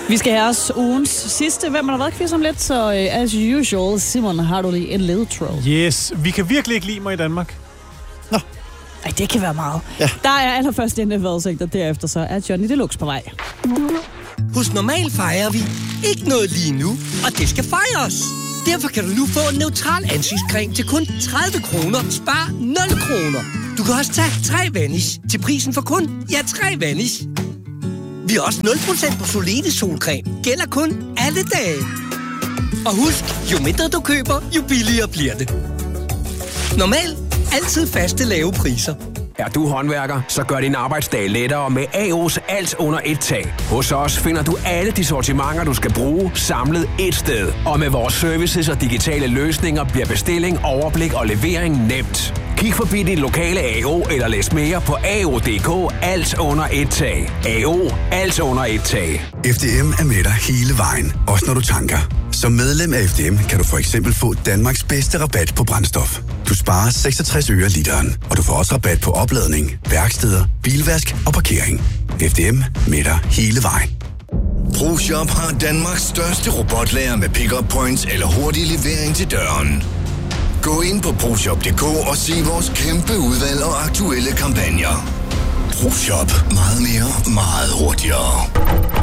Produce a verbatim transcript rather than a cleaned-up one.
Vi skal have os ugens sidste Hvem har der været quiz om lidt, så uh, as usual, Simon, har du lige en ledtråd? Yes, vi kan virkelig ikke lide mig i Danmark. Nå. Ej, det kan være meget. Ja. Der er allerførst en vejrudsigt, og derefter så er Johnny Deluxe på vej. Hos Normal fejrer vi ikke noget lige nu, og det skal fejres. Derfor kan du nu få en neutral ansigtscreme til kun tredive kroner. Spar nul kroner. Du kan også tage tre Vanish til prisen for kun, ja, tre Vanish. Vi har også nul procent på Solide solcreme. Gælder kun alle dage. Og husk, jo mindre du køber, jo billigere bliver det. Normal. Altid faste lave priser. Er du håndværker, så gør din arbejdsdag lettere med A O's alt under et tag. Hos os finder du alle de sortimenter, du skal bruge, samlet et sted. Og med vores services og digitale løsninger bliver bestilling, overblik og levering nemt. Kig forbi din lokale A O eller læs mere på A O punktum D K. Alt under et tag. A O. Alt under et tag. F D M er med dig hele vejen, også når du tanker. Som medlem af F D M kan du for eksempel få Danmarks bedste rabat på brændstof. Du sparer seksogtres øre literen, og du får også rabat på opladning, værksteder, bilvask og parkering. F D M med dig hele vejen. ProShop har Danmarks største robotlager med pick-up points eller hurtig levering til døren. Gå ind på ProShop punktum D K og se vores kæmpe udvalg og aktuelle kampagner. ProShop. Meget mere, meget hurtigere.